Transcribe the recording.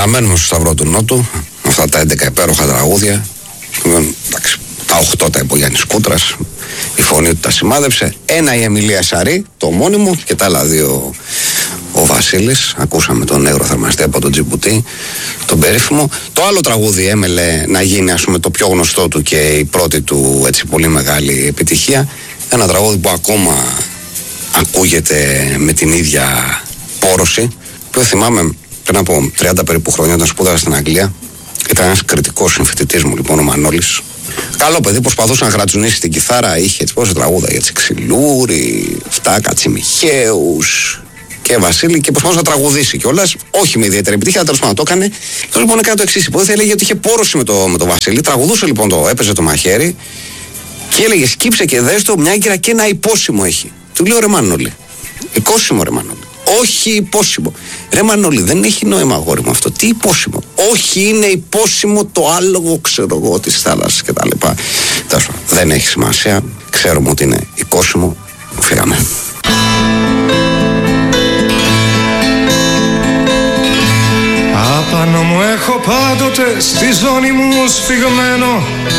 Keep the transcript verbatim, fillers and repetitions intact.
Αμένουμε στο Σταυρό του Νότου, αυτά τα έντεκα υπέροχα τραγούδια. Εντάξει, τα οκτώ τα είπε ο Γιάννης Κούτρας, η φωνή του τα σημάδεψε. Ένα η Εμιλία Σαρή, το ομώνυμο, και τα άλλα δύο ο Βασίλης. Ακούσαμε τον Νέγρο Θερμαστή από τον Τζιμπουτί, τον περίφημο. Το άλλο τραγούδι έμελε να γίνει, ας πούμε, το πιο γνωστό του και η πρώτη του έτσι πολύ μεγάλη επιτυχία. Ένα τραγούδι που ακόμα ακούγεται με την ίδια πόρωση, που θυμάμαι πριν από τριάντα περίπου χρόνια όταν σπούδασα στην Αγγλία. Ήταν ένας κριτικός συμφοιτητής μου, λοιπόν, ο Μανώλης. Καλό παιδί, προσπαθούσε να γρατζουνίσει την κιθάρα, είχε έτσι πόσα τραγούδα, έτσι Ξυλούρι, αυτά, Κατσιμιχαίους και Βασίλη, και προσπαθούσε να τραγουδήσει κιόλας. Όχι με ιδιαίτερη επιτυχία, τέλος πάντων το έκανε. Τώρα λοιπόν έκανε το εξής υπόθεση, έλεγε ότι είχε πόρωση με το, με το Βασίλη. Τραγουδούσε λοιπόν, το έπαιζε το μαχαίρι και έλεγε σκύψε και δες το, μια άγκυρα και ένα υπόσημο έχει. Του λέω ρε Μανώλη, οικόσημο ρε Μανώλη. Όχι υπόσημο. Ρε Μανώλη, δεν έχει νόημα αγόρι μου αυτό. Τι υπόσημο? Όχι, είναι υπόσημο το άλογο, ξέρω εγώ, της θάλασσας κτλ. Δεν έχει σημασία. Ξέρουμε ότι είναι οικόσημο. Φύγαμε. Απάνω μου έχω πάντοτε στη ζώνη μου σφιγμένο